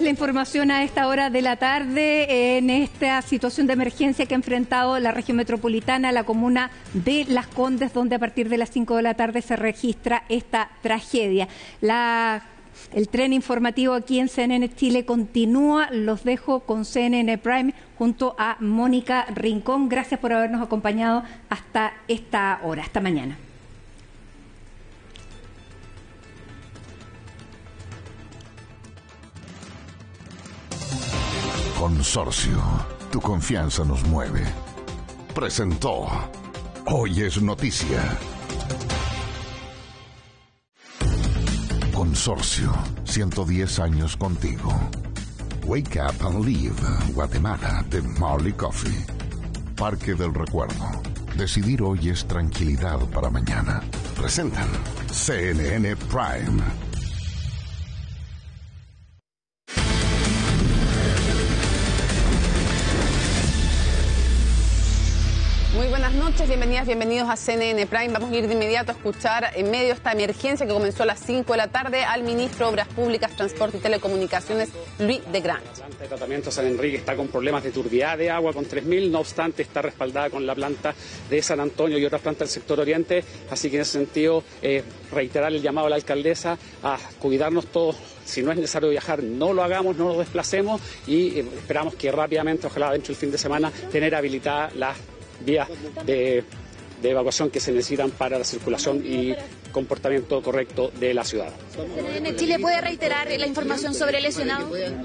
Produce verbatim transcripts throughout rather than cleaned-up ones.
la información a esta hora de la tarde en esta situación de emergencia que ha enfrentado la región metropolitana, la comuna de Las Condes, donde a partir de las cinco de la tarde se registra esta tragedia. La, el tren informativo aquí en C N N Chile continúa. Los dejo con C N N Prime junto a Mónica Rincón. Gracias por habernos acompañado hasta esta hora, hasta mañana. Consorcio, tu confianza nos mueve. Presentó Hoy es Noticia. Consorcio, ciento diez años contigo. Wake Up and Live, Guatemala, de Marley Coffee. Parque del Recuerdo. Decidir hoy es tranquilidad para mañana. Presentan C N N Prime. Muy buenas noches, bienvenidas, bienvenidos a C N N Prime. Vamos a ir de inmediato a escuchar en medio de esta emergencia que comenzó a las cinco de la tarde al ministro de Obras Públicas, Transporte y Telecomunicaciones, Luis de Grant. La planta de tratamiento San Enrique está con problemas de turbidez de agua con tres mil, no obstante está respaldada con la planta de San Antonio y otras plantas del sector oriente, así que en ese sentido eh, reiterar el llamado a la alcaldesa a cuidarnos todos. Si no es necesario viajar, no lo hagamos, no nos desplacemos y eh, esperamos que rápidamente, ojalá dentro del fin de semana, tener habilitadas las vías de, de evacuación que se necesitan para la circulación y comportamiento correcto de la ciudad. ¿En Chile puede reiterar la información sobre lesionados?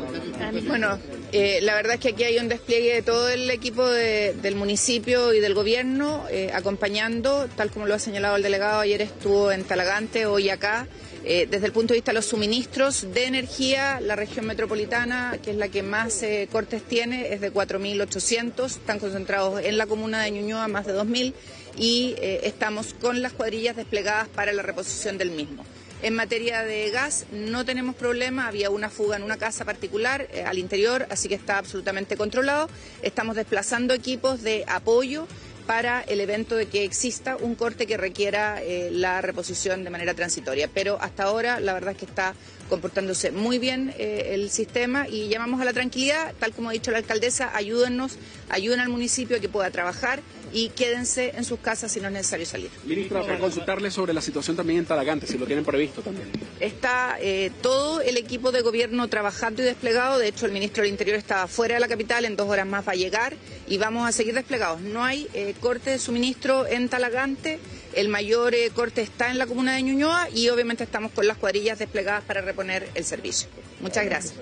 Bueno, eh, la verdad es que aquí hay un despliegue de todo el equipo de, del municipio y del gobierno eh, acompañando, tal como lo ha señalado el delegado, ayer estuvo en Talagante, hoy acá. Eh, desde el punto de vista de los suministros de energía, la región metropolitana, que es la que más eh, cortes tiene, es de cuatro mil ochocientos, están concentrados en la comuna de Ñuñoa más de dos mil y eh, estamos con las cuadrillas desplegadas para la reposición del mismo. En materia de gas no tenemos problema, había una fuga en una casa particular eh, al interior, así que está absolutamente controlado. Estamos desplazando equipos de apoyo para el evento de que exista un corte que requiera eh, la reposición de manera transitoria. Pero hasta ahora la verdad es que está comportándose muy bien eh, el sistema y llamamos a la tranquilidad, tal como ha dicho la alcaldesa, ayúdennos, ayuden al municipio a que pueda trabajar y quédense en sus casas si no es necesario salir. Ministra, para consultarle sobre la situación también en Talagante, si lo tienen previsto también. Está eh, todo el equipo de gobierno trabajando y desplegado, de hecho el ministro del Interior está fuera de la capital, en dos horas más va a llegar y vamos a seguir desplegados. No hay eh, corte de suministro en Talagante, el mayor eh, corte está en la comuna de Ñuñoa y obviamente estamos con las cuadrillas desplegadas para reponer el servicio. Muchas gracias.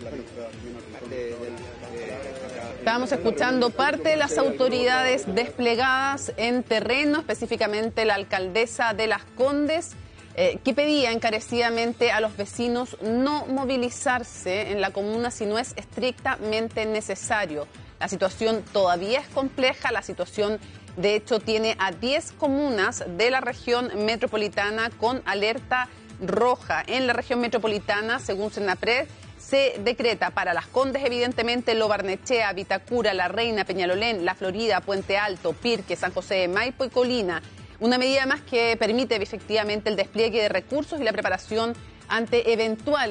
Estábamos escuchando parte de las autoridades desplegadas en terreno, específicamente la alcaldesa de Las Condes, eh, que pedía encarecidamente a los vecinos no movilizarse en la comuna si no es estrictamente necesario. La situación todavía es compleja, la situación de hecho tiene a diez comunas de la región metropolitana con alerta roja. En la región metropolitana, según Senapred, se decreta para Las Condes, evidentemente, Lo Barnechea, Vitacura, La Reina, Peñalolén, La Florida, Puente Alto, Pirque, San José de Maipo y Colina. Una medida más que permite efectivamente el despliegue de recursos y la preparación ante eventuales